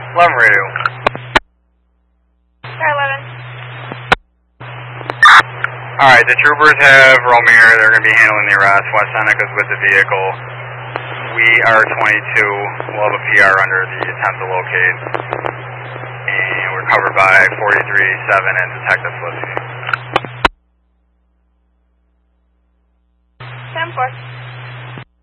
11 radio. Star 11. Alright, the troopers have Romeo. They're going to be handling the arrest. West Seneca's with the vehicle. We are 22. We'll have a PR under the attempt to locate. And we're covered by 43-7 and Detective Felicity. 10-4.